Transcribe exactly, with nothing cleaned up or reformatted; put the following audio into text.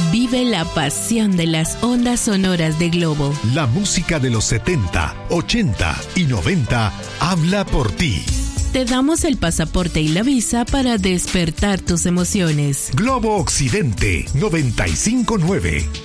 Vive la pasión de las ondas sonoras de Globo. La música de los setenta, ochenta y noventa habla por ti. Te damos el pasaporte y la visa para despertar tus emociones. Globo Occidente noventa y cinco punto nueve.